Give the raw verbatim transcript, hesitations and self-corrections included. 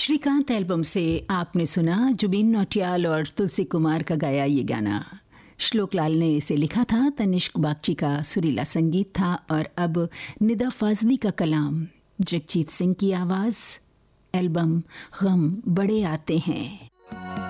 Shrikant album से आपने सुना जुबिन नौटियाल और तुलसी कुमार का गाया ये गाना। श्लोक लाल ने इसे लिखा था, तनिष्क बागची का सुरीला संगीत था और अब निदा फाजली का कलाम, जगजीत सिंह की आवाज़। एल्बम गम बड़े आते हैं।